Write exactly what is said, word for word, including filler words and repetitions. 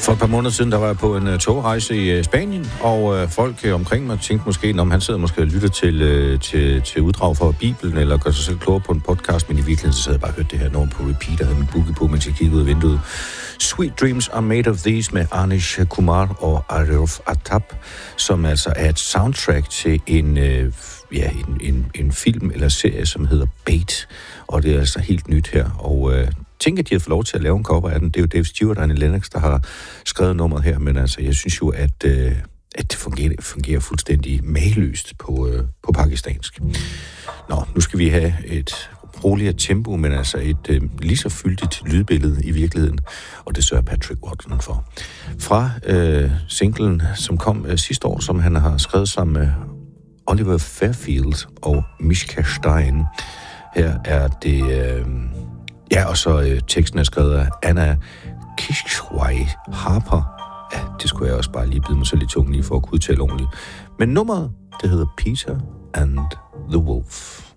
For et par måneder siden, der var jeg på en uh, togrejse i uh, Spanien, og uh, folk uh, omkring mig tænkte måske, om han sidder måske og lytter til, uh, til, til uddrag fra Bibelen, eller gør sig selv klogere på en podcast, men i virkeligheden så sad jeg bare og hørte det her nummer på repeat, og havde min boogie på, mens jeg kiggede ud af vinduet. Sweet Dreams Are Made of These med Anish Kumar og Arif Atab, som altså er et soundtrack til en, uh, ja, en, en, en film eller serie, som hedder Bait, og det er altså helt nyt her, og uh, tænker, at de har fået lov til at lave en cover af den. Det er jo Dave Stewart og Annie Lennox, der har skrevet nummeret her, men altså, jeg synes jo, at, øh, at det fungerer, fungerer fuldstændig mageløst på, øh, på pakistansk. Nå, nu skal vi have et roligere tempo, men altså et øh, lige så fyldigt lydbillede i virkeligheden, og det sørger Patrick Watson for. Fra øh, singlen, som kom øh, sidste år, som han har skrevet sammen med Oliver Fairfield og Mishka Stein. Her er det... Øh, Ja, og så øh, teksten er skrevet af Anna Kishwai Harper. Ja, det skulle jeg også bare lige bide mig så lidt tungt lige for at kunne udtale ordentligt. Men nummeret, det hedder Peter and the Wolf.